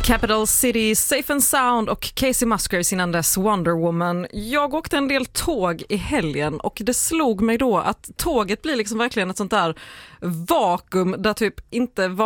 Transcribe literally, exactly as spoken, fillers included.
Capital City, Safe and Sound och Casey Musgraves innan dess Wonder Woman. Jag åkte en del tåg i helgen och det slog mig då att tåget blir liksom verkligen ett sånt där vakuum där typ inte